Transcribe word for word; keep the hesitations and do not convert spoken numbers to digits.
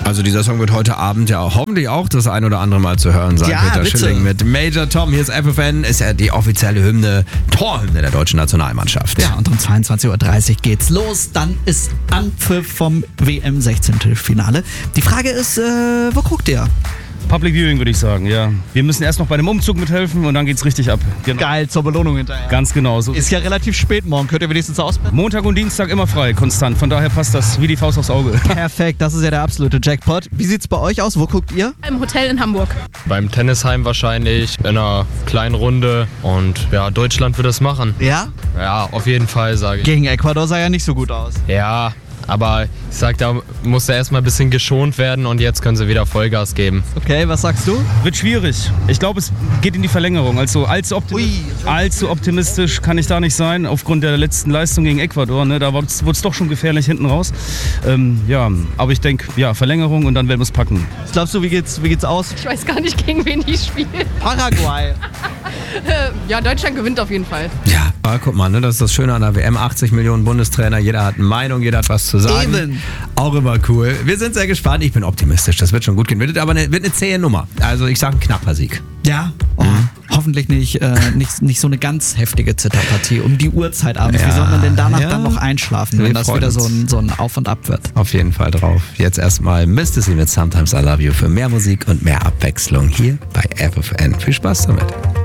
Also dieser Song wird heute Abend ja auch, hoffentlich auch das ein oder andere Mal zu hören sein. Ja, Peter bitte. Schilling mit Major Tom. Hier ist F F N, ist ja die offizielle Hymne, Torhymne der deutschen Nationalmannschaft. Ja, und um zweiundzwanzig Uhr dreißig geht's los. Dann ist Anpfiff vom W M sechzehntelfinale. Die Frage ist, äh, wo guckt ihr? Public Viewing würde ich sagen, ja. Wir müssen erst noch bei dem Umzug mithelfen und dann geht's richtig ab. Genau. Geil, zur Belohnung hinterher. Ganz genau so. Ist ja relativ spät morgen. Könnt ihr wenigstens ausblenden? Montag und Dienstag immer frei, konstant. Von daher passt das wie die Faust aufs Auge. Perfekt, das ist ja der absolute Jackpot. Wie sieht's bei euch aus? Wo guckt ihr? Im Hotel in Hamburg. Beim Tennisheim wahrscheinlich, in einer kleinen Runde. Und ja, Deutschland wird es machen. Ja? Ja, auf jeden Fall, sage ich. Gegen Ecuador sah ja nicht so gut aus. Ja, aber ich sag, da muss er erstmal ein bisschen geschont werden und jetzt können sie wieder Vollgas geben. Okay, was sagst du? Wird schwierig. Ich glaube, es geht in die Verlängerung. Also allzu, optimi- Ui. allzu optimistisch kann ich da nicht sein, aufgrund der letzten Leistung gegen Ecuador. Ne? Da wurde es doch schon gefährlich hinten raus. Ähm, ja, aber ich denke, ja, Verlängerung und dann werden wir es packen. Was glaubst du, wie geht's, wie geht's aus? Ich weiß gar nicht, gegen wen die spielen. Paraguay. Ja, Deutschland gewinnt auf jeden Fall. Ja, aber guck mal, ne, das ist das Schöne an der W M. achtzig Millionen Bundestrainer, jeder hat eine Meinung, jeder hat was zu sagen. Eben. Auch immer cool. Wir sind sehr gespannt. Ich bin optimistisch. Das wird schon gut gehen. Wird aber eine, wird eine zähe Nummer. Also ich sage ein knapper Sieg. Ja, oh, hoffentlich nicht, äh, nicht, nicht so eine ganz heftige Zitterpartie um die Uhrzeit abends. Wie Ja, soll man denn danach ja. dann noch einschlafen, Wir wenn das freuen wieder uns. so ein, so ein Auf und Ab wird? Auf jeden Fall drauf. Jetzt erstmal Mister Sie mit Sometimes I Love You für mehr Musik und mehr Abwechslung hier bei F F N. Viel Spaß damit.